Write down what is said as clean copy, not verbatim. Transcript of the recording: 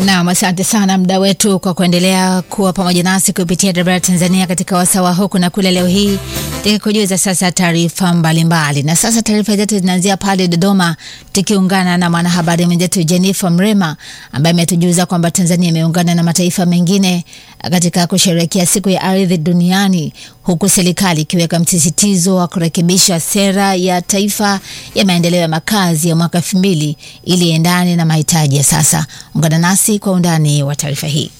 Naam, asante sana mda wetu kwa kuendelea kuwa pamoja nasi kupitia Dabra Tanzania katika wasawa huku na kule. Leo hii tukujuza sasa taarifa mbalimbali, na sasa taarifa zetu zinaanzia pale Dodoma, tukiungana na mwanahabari mwenzetu Jennifer Mrema ambaye ametujuza kwamba Tanzania imeungana na mataifa mengine katika kusherehekea siku ya ardhi duniani, huku serikali ikiweka msisitizo wa kurekebisha sera ya taifa ya maendeleo ya makazi ya mwaka 2000 ili endane na mahitaji ya sasa. Ungana nasi kwa undani wa taarifa hii.